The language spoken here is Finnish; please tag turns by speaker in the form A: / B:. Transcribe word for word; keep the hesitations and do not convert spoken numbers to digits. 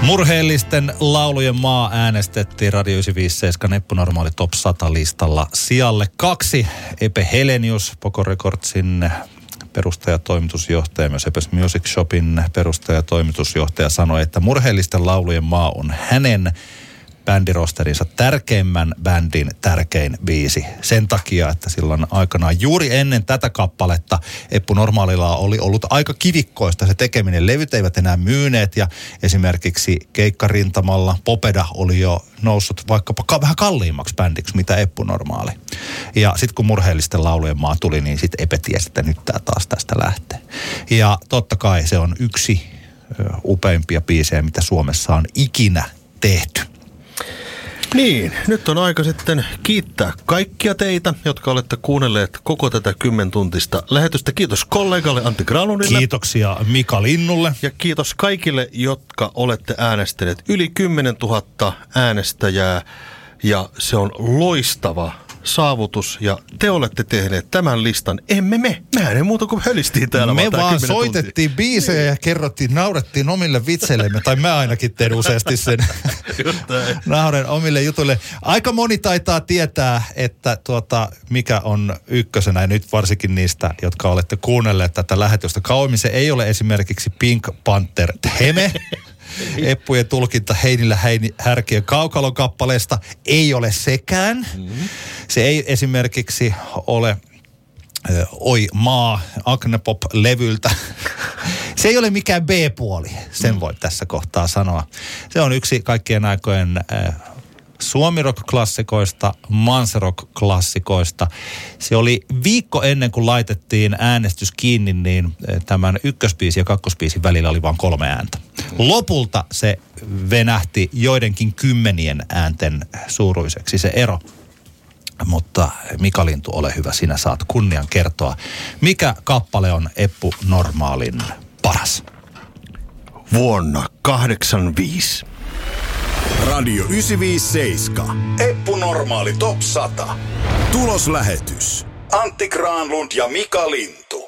A: Murheellisten laulujen maa äänestettiin Radio yhdeksänsataayhdeksänkymmentäseitsemän Eppu Normaali Top sata listalla sijalle kaksi. Epe Helenius, Poco Recordsin perustaja, toimitusjohtaja, myös Epes Music Shopin perustaja, toimitusjohtaja sanoi, että Murheellisten laulujen maa on hänen bändirosterinsa tärkeimmän bändin tärkein biisi. Sen takia, että silloin aikanaan juuri ennen tätä kappaletta Eppu Normaalilla oli ollut aika kivikkoista se tekeminen. Levyt eivät enää myyneet ja esimerkiksi keikkarintamalla Popeda oli jo noussut vaikkapa vähän kalliimmaksi bändiksi, mitä Eppu Normaali. Ja sitten kun Murheellisten laulujen maa tuli, niin sitten Epe tiesi, että nyt tää taas tästä lähtee. Ja totta kai se on yksi upeimpia biisejä, mitä Suomessa on ikinä tehty.
B: Niin, nyt on aika sitten kiittää kaikkia teitä, jotka olette kuunnelleet koko tätä kymmentuntista lähetystä. Kiitos kollegalle Antti Granlundille.
A: Kiitoksia Mika Linnulle.
B: Ja kiitos kaikille, jotka olette äänestäneet. Yli kymmenen tuhatta äänestäjää ja se on loistava saavutus ja te olette tehneet tämän listan. Emme me. Mehän ei muuta kuin hölistiin täällä.
A: Me vaan soitettiin tuntia. biisejä ja kerrottiin, naurettiin omille vitseillemme, tai mä ainakin teen useasti sen nauren omille jutuille. Aika moni taitaa tietää, että tuota, mikä on ykkösenä, ja nyt varsinkin niistä, jotka olette kuunnelleet tätä lähetystä kauemmin. Se ei ole esimerkiksi Pink Panther Heme. Eppujen tulkinta Heinillä Heini härkien kaukalon kappaleesta ei ole sekään. Mm-hmm. Se ei esimerkiksi ole ö, Oi maa Agnepop-levyltä. Se ei ole mikään B-puoli, sen voi tässä kohtaa sanoa. Se on yksi kaikkien aikojen ö, Suomi-rock-klassikoista, Manse-rock-klassikoista. Se oli viikko ennen kuin laitettiin äänestys kiinni, niin tämän ykköspiisin ja kakkospiisin välillä oli vain kolme ääntä. Lopulta se venähti joidenkin kymmenien äänten suuruiseksi se ero. Mutta Mika Lintu, ole hyvä, sinä saat kunnian kertoa. Mikä kappale on Eppu Normaalin paras?
B: Vuonna kahdeksankymmentäviisi.
C: Radio yhdeksänsataaviisikymmentäseitsemän. Eppu Normaali Top sata. Tuloslähetys. Antti Granlund ja Mika Lintu.